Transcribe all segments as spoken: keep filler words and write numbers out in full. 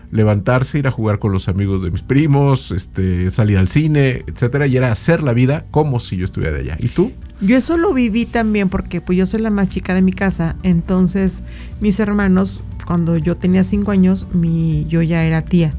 levantarse, ir a jugar con los amigos de mis primos, este, salir al cine, etcétera, y era hacer la vida como si yo estuviera de allá. ¿Y tú? Yo eso lo viví también porque pues yo soy la más chica de mi casa, entonces mis hermanos, cuando yo tenía cinco años, mi, yo ya era tía.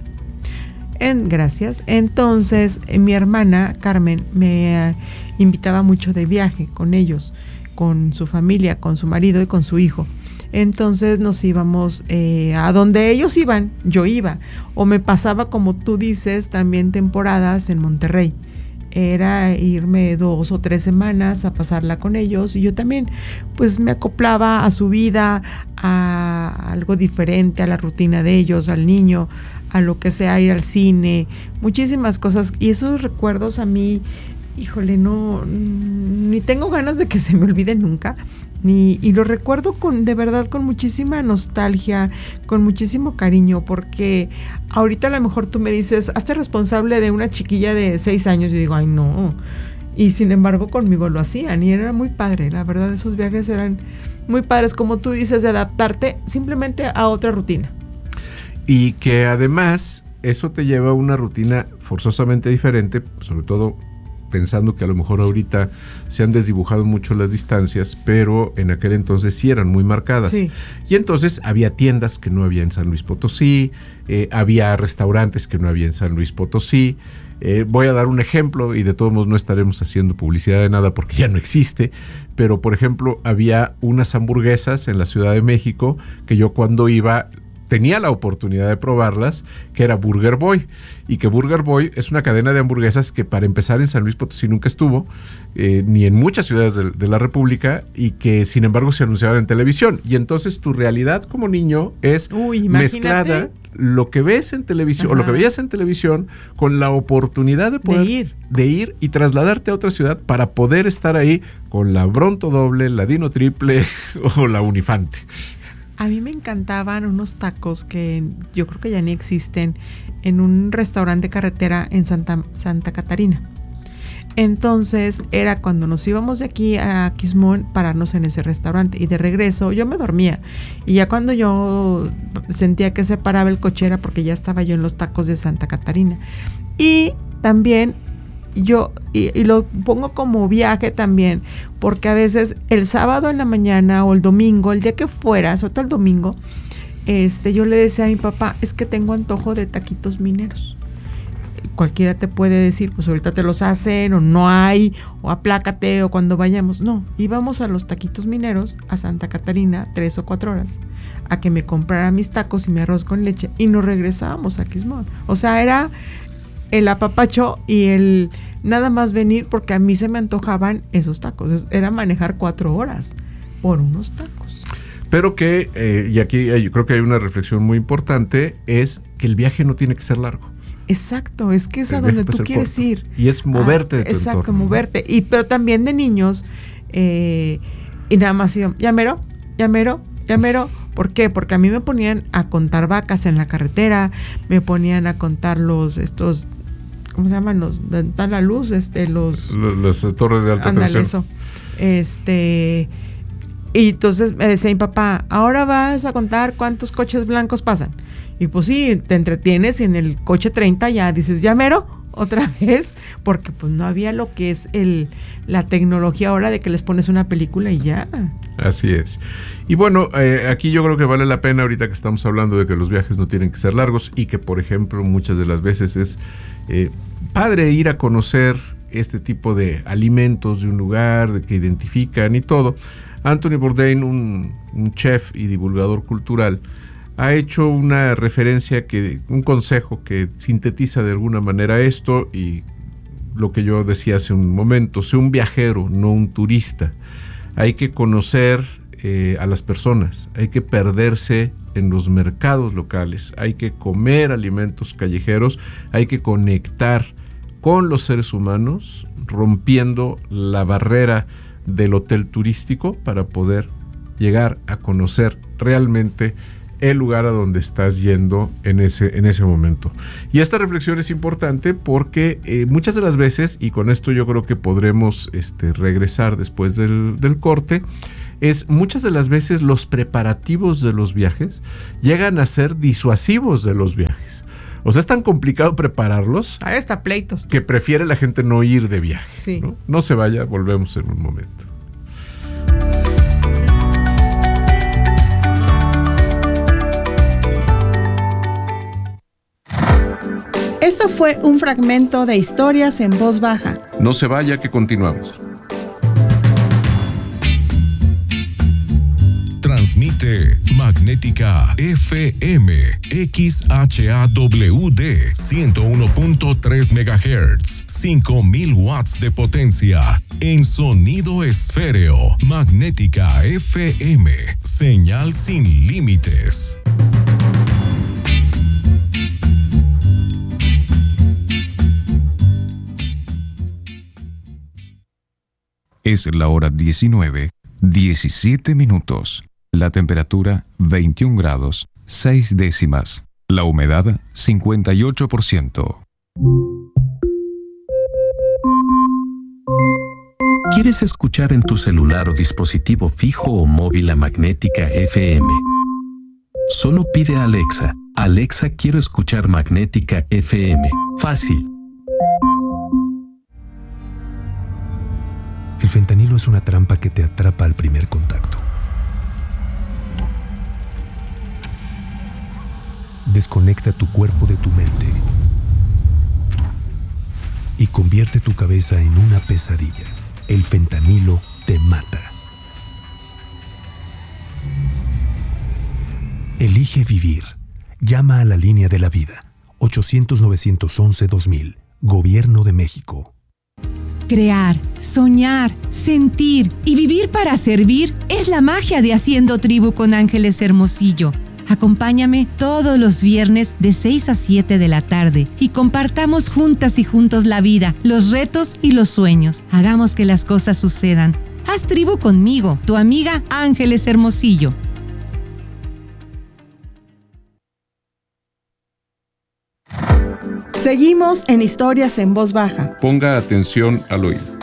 En, gracias. Entonces mi hermana Carmen me eh, invitaba mucho de viaje con ellos, con su familia, con su marido y con su hijo. Entonces nos íbamos eh, a donde ellos iban, yo iba. O me pasaba, como tú dices, también temporadas en Monterrey. Era irme dos o tres semanas a pasarla con ellos y yo también pues me acoplaba a su vida, a algo diferente, a la rutina de ellos, al niño, a lo que sea, ir al cine, muchísimas cosas. Y esos recuerdos a mí, híjole, no, ni tengo ganas de que se me olviden nunca. Ni, y lo recuerdo con, de verdad, con muchísima nostalgia, con muchísimo cariño, porque ahorita a lo mejor tú me dices, hazte responsable de una chiquilla de seis años, y digo, ay no, y sin embargo conmigo lo hacían, y era muy padre, la verdad, esos viajes eran muy padres, como tú dices, de adaptarte simplemente a otra rutina. Y que además, eso te lleva a una rutina forzosamente diferente, sobre todo pensando que a lo mejor ahorita se han desdibujado mucho las distancias, pero en aquel entonces sí eran muy marcadas. Sí. Y entonces había tiendas que no había en San Luis Potosí, eh, había restaurantes que no había en San Luis Potosí. Eh, voy a dar un ejemplo y de todos modos no estaremos haciendo publicidad de nada porque ya no existe, pero por ejemplo había unas hamburguesas en la Ciudad de México que yo cuando iba tenía la oportunidad de probarlas, que era Burger Boy, y que Burger Boy es una cadena de hamburguesas que para empezar en San Luis Potosí nunca estuvo, eh, ni en muchas ciudades de, de la República, y que sin embargo se anunciaban en televisión. Y entonces tu realidad como niño es Uy, mezclada lo que ves en televisión, Ajá. o lo que veías en televisión, con la oportunidad de poder de ir. de ir y trasladarte a otra ciudad para poder estar ahí con la Bronto doble, la Dino triple o la Unifante. A mí me encantaban unos tacos que yo creo que ya ni existen en un restaurante de carretera en Santa, Santa Catarina. Entonces era cuando nos íbamos de aquí a Quismón, pararnos en ese restaurante y de regreso yo me dormía. Y ya cuando yo sentía que se paraba el coche era porque ya estaba yo en los tacos de Santa Catarina. Y también yo, y, y lo pongo como viaje también, porque a veces el sábado en la mañana o el domingo, el día que fuera, sobre todo el domingo, este, yo le decía a mi papá, es que tengo antojo de taquitos mineros. Cualquiera te puede decir, pues ahorita te los hacen, o no hay, o aplácate, o cuando vayamos. No, íbamos a los taquitos mineros a Santa Catarina tres o cuatro horas, a que me comprara mis tacos y mi arroz con leche, y nos regresábamos a Quismón. O sea, era el apapacho y el nada más venir porque a mí se me antojaban esos tacos. Era manejar cuatro horas por unos tacos. Pero que, eh, y aquí yo creo que hay una reflexión muy importante, es que el viaje no tiene que ser largo. Exacto, es que es a donde tú quieres corto. ir. Y es moverte ah, de tu exacto, entorno. moverte. Y, pero también de niños, eh, y nada más iban, ya mero, ya mero, ya mero. ¿Por qué? Porque a mí me ponían a contar vacas en la carretera, me ponían a contar los, estos, ¿cómo se llaman? Los, de la luz, este, los... Las, las torres de alta ándale, tensión. Eso. Este... Y entonces me decía mi papá, ahora vas a contar cuántos coches blancos pasan. Y pues sí, te entretienes y en el coche treinta ya dices, ya mero, otra vez, porque pues no había lo que es el la tecnología ahora de que les pones una película y ya. Así es. Y bueno, eh, aquí yo creo que vale la pena ahorita que estamos hablando de que los viajes no tienen que ser largos y que, por ejemplo, muchas de las veces es eh, padre ir a conocer este tipo de alimentos de un lugar, de que identifican y todo. Anthony Bourdain, un, un chef y divulgador cultural, ha hecho una referencia, que, un consejo que sintetiza de alguna manera esto y lo que yo decía hace un momento: sé un viajero, no un turista. Hay que conocer eh, a las personas, hay que perderse en los mercados locales, hay que comer alimentos callejeros, hay que conectar con los seres humanos, rompiendo la barrera del hotel turístico para poder llegar a conocer realmente el lugar a donde estás yendo en ese, en ese momento. Y esta reflexión es importante porque eh, muchas de las veces, y con esto yo creo que podremos este, regresar después del, del corte, es muchas de las veces los preparativos de los viajes llegan a ser disuasivos de los viajes. O sea, es tan complicado prepararlos. Ahí está pleitos. Que prefiere la gente no ir de viaje. Sí. ¿no? No se vaya, volvemos en un momento. Esto fue un fragmento de Historias en Voz Baja. No se vaya, que continuamos. Transmite Magnética F M X H A W D ciento uno punto tres megahertz, cinco mil watts de potencia en sonido esféreo. Magnética F M, señal sin límites. Es la hora diecinueve, diecisiete minutos. La temperatura veintiún grados, seis décimas. La humedad cincuenta y ocho por ciento. ¿Quieres escuchar en tu celular o dispositivo fijo o móvil a Magnética F M? Solo pide a Alexa, Alexa, quiero escuchar Magnética F M. Fácil. El fentanilo es una trampa que te atrapa al primer contacto. Desconecta tu cuerpo de tu mente y convierte tu cabeza en una pesadilla. El fentanilo te mata. Elige vivir. Llama a la línea de la vida. ochocientos, novecientos once, dos mil. Gobierno de México. Crear, soñar, sentir y vivir para servir es la magia de Haciendo Tribu con Ángeles Hermosillo. Acompáñame todos los viernes de seis a siete de la tarde y compartamos juntas y juntos la vida, los retos y los sueños. Hagamos que las cosas sucedan. Haz tribu conmigo, tu amiga Ángeles Hermosillo. Seguimos en Historias en Voz Baja. Ponga atención al oído.